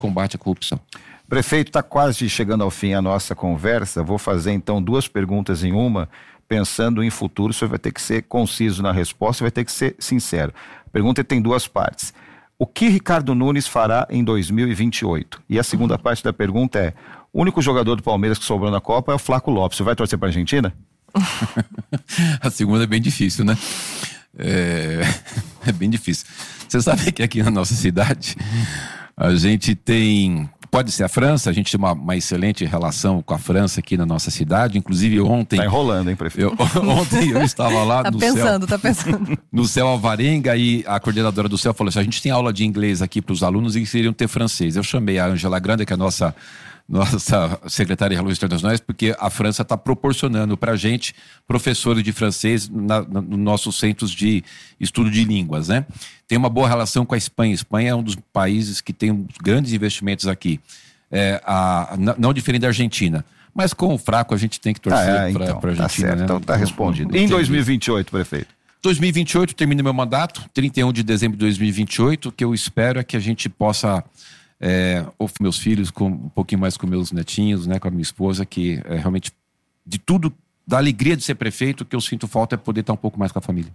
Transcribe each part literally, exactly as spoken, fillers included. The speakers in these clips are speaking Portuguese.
combate à corrupção. Prefeito, está quase chegando ao fim a nossa conversa. Vou fazer então duas perguntas em uma, pensando em futuro. O senhor vai ter que ser conciso na resposta, vai ter que ser sincero. A pergunta tem duas partes. O que Ricardo Nunes fará em dois mil e vinte e oito? E a segunda parte da pergunta é: o único jogador do Palmeiras que sobrou na Copa é o Flaco Lopes. Você vai torcer para a Argentina? A segunda é bem difícil, né? É... é bem difícil. Você sabe que aqui na nossa cidade a gente tem... Pode ser a França, a gente tem uma, uma excelente relação com a França aqui na nossa cidade, inclusive ontem... Tá enrolando, hein, prefeito? Eu, ontem eu estava lá tá no pensando, céu... Tá pensando, tá pensando. No céu Alvarenga, e a coordenadora do céu falou assim: a gente tem aula de inglês aqui para os alunos e queriam ter francês. Eu chamei a Angela Grande, que é a nossa... nossa secretária de Relações Internacionais, porque a França está proporcionando para a gente professores de francês na, na, nos nossos centros de estudo de línguas, né? Tem uma boa relação com a Espanha. A Espanha é um dos países que tem grandes investimentos aqui, é, a, a, não diferente da Argentina. Mas com o fraco a gente tem que torcer ah, é, para então, a Argentina. Tá certo, né? Então está respondido. Em dois mil e vinte e oito, prefeito? dois mil e vinte e oito termina meu mandato, trinta e um de dezembro de dois mil e vinte e oito. O que eu espero é que a gente possa... É, ou meus filhos, com, um pouquinho mais com meus netinhos, né, com a minha esposa, que é realmente de tudo, da alegria de ser prefeito, o que eu sinto falta é poder estar um pouco mais com a família.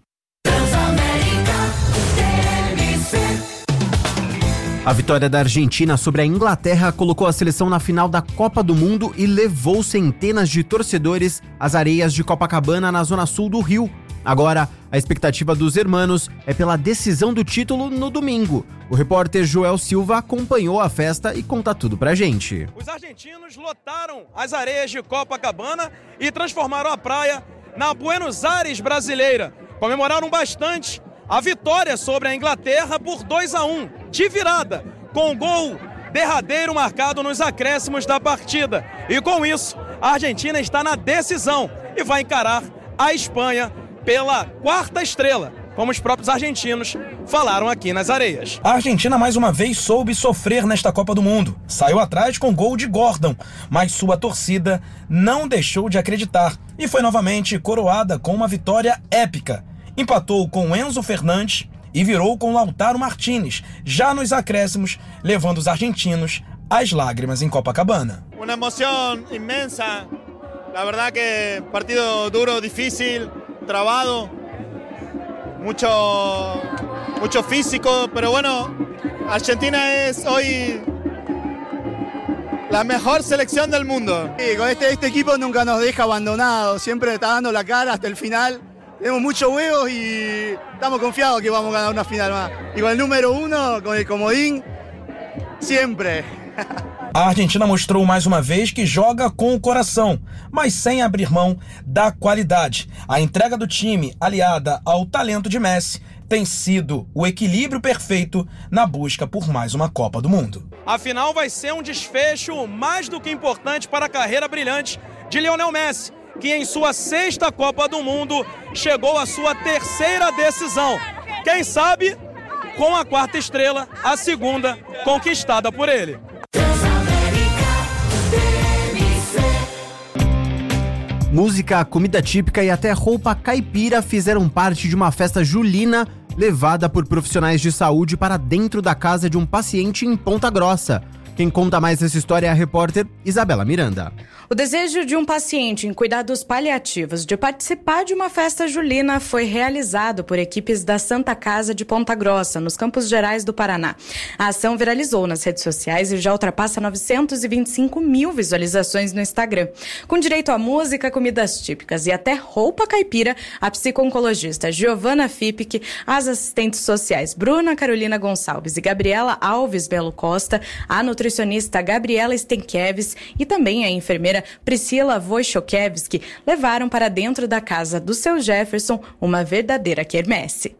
A vitória da Argentina sobre a Inglaterra colocou a seleção na final da Copa do Mundo e levou centenas de torcedores às areias de Copacabana, na zona sul do Rio. Agora, a expectativa dos hermanos é pela decisão do título no domingo. O repórter Joel Silva acompanhou a festa e conta tudo pra gente. Os argentinos lotaram as areias de Copacabana e transformaram a praia na Buenos Aires brasileira. Comemoraram bastante a vitória sobre a Inglaterra por dois a um, de virada, com o gol derradeiro marcado nos acréscimos da partida. E com isso, a Argentina está na decisão e vai encarar a Espanha pela quarta estrela, como os próprios argentinos falaram aqui nas areias. A Argentina mais uma vez soube sofrer nesta Copa do Mundo. Saiu atrás com gol de Gordon, mas sua torcida não deixou de acreditar e foi novamente coroada com uma vitória épica. Empatou com Enzo Fernandes e virou com Lautaro Martínez, já nos acréscimos, levando os argentinos às lágrimas em Copacabana. Uma emoção imensa. La verdad que partido duro, difícil, trabado, mucho, mucho físico, pero bueno, Argentina es hoy la mejor selección del mundo. Sí, con este, este equipo nunca nos deja abandonados, siempre está dando la cara hasta el final. Tenemos muchos huevos y estamos confiados que vamos a ganar una final más. Y con el número uno, con el comodín, siempre. A Argentina mostrou mais uma vez que joga com o coração, mas sem abrir mão da qualidade. A entrega do time, aliada ao talento de Messi, tem sido o equilíbrio perfeito na busca por mais uma Copa do Mundo. A final vai ser um desfecho mais do que importante para a carreira brilhante de Lionel Messi, que em sua sexta Copa do Mundo chegou à sua terceira decisão. Quem sabe, com a quarta estrela, a segunda conquistada por ele. Música, comida típica e até roupa caipira fizeram parte de uma festa julina levada por profissionais de saúde para dentro da casa de um paciente em Ponta Grossa. Quem conta mais essa história é a repórter Isabela Miranda. O desejo de um paciente em cuidados paliativos de participar de uma festa julina foi realizado por equipes da Santa Casa de Ponta Grossa, nos Campos Gerais do Paraná. A ação viralizou nas redes sociais e já ultrapassa novecentos e vinte e cinco mil visualizações no Instagram. Com direito a música, comidas típicas e até roupa caipira, a psico-oncologista Giovana Fipik, as assistentes sociais Bruna Carolina Gonçalves e Gabriela Alves Belo Costa, a nutricionista Gabriela Stenkiewicz e também a enfermeira Priscila Wojciechowski levaram para dentro da casa do seu Jefferson uma verdadeira quermesse.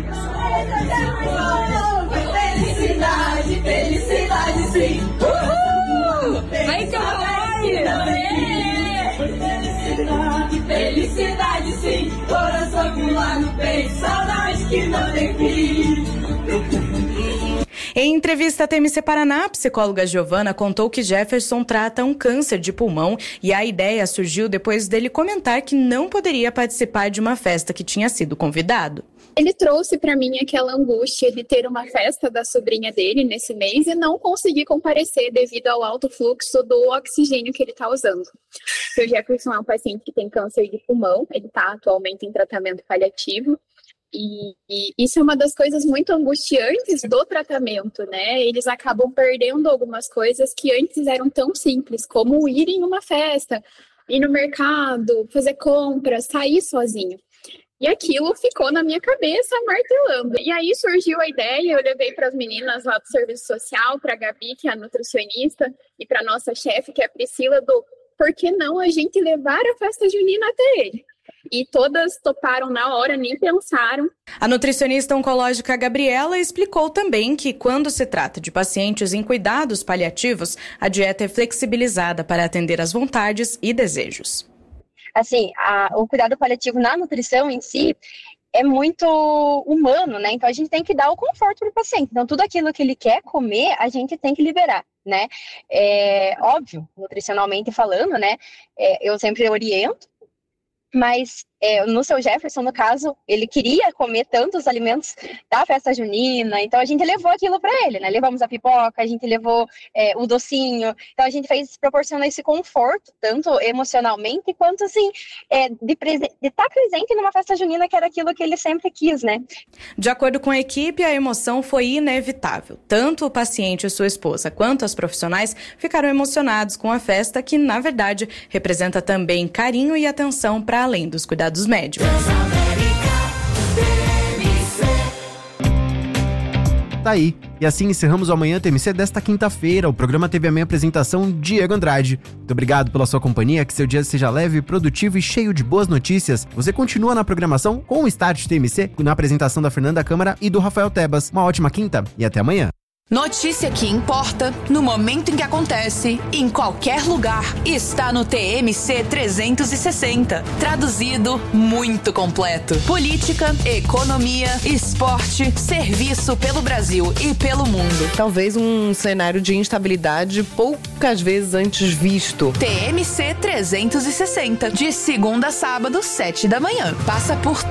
Felicidade, felicidade, sim! Uhul! Vai que Felicidade, felicidade, sim! Coração pular no peito, saudade que não tem fim! Em entrevista à T M C Paraná, a psicóloga Giovana contou que Jefferson trata um câncer de pulmão e a ideia surgiu depois dele comentar que não poderia participar de uma festa que tinha sido convidado. Ele trouxe para mim aquela angústia de ter uma festa da sobrinha dele nesse mês e não conseguir comparecer devido ao alto fluxo do oxigênio que ele está usando. O seu Jefferson é um paciente que tem câncer de pulmão, ele está atualmente em tratamento paliativo. E, e isso é uma das coisas muito angustiantes do tratamento, né? Eles acabam perdendo algumas coisas que antes eram tão simples, como ir em uma festa, ir no mercado, fazer compras, sair sozinho. E aquilo ficou na minha cabeça martelando. E aí surgiu a ideia, eu levei para as meninas lá do serviço social, para a Gabi, que é a nutricionista, e para a nossa chefe, que é a Priscila, do por que não a gente levar a festa junina até ele? E todas toparam na hora, nem pensaram. A nutricionista oncológica Gabriela explicou também que, quando se trata de pacientes em cuidados paliativos, a dieta é flexibilizada para atender às vontades e desejos. Assim, a, o cuidado paliativo na nutrição em si é muito humano, né? Então a gente tem que dar o conforto para o paciente. Então tudo aquilo que ele quer comer, a gente tem que liberar, né? É óbvio, nutricionalmente falando, né? É, eu sempre oriento. Mas é, no seu Jefferson, no caso, ele queria comer tantos alimentos da festa junina, então a gente levou aquilo para ele, né? Levamos a pipoca, a gente levou é, o docinho, então a gente fez, proporciona esse conforto, tanto emocionalmente, quanto assim, é, de estar presente numa festa junina, que era aquilo que ele sempre quis, né? De acordo com a equipe, a emoção foi inevitável. Tanto o paciente e sua esposa, quanto as profissionais ficaram emocionados com a festa, que, na verdade, representa também carinho e atenção para além dos cuidados médicos. Tá aí. E assim encerramos o Amanhã T M C desta quinta-feira. O programa teve a minha apresentação, Diego Andrade. Muito obrigado pela sua companhia, que seu dia seja leve, produtivo e cheio de boas notícias. Você continua na programação com o Start T M C, na apresentação da Fernanda Câmara e do Rafael Tebas. Uma ótima quinta e até amanhã. Notícia que importa, no momento em que acontece, em qualquer lugar, está no T M C trezentos e sessenta. Traduzido, muito completo. Política, economia, esporte, serviço pelo Brasil e pelo mundo. Talvez um cenário de instabilidade poucas vezes antes visto. T M C trezentos e sessenta, de segunda a sábado, sete da manhã. Passa por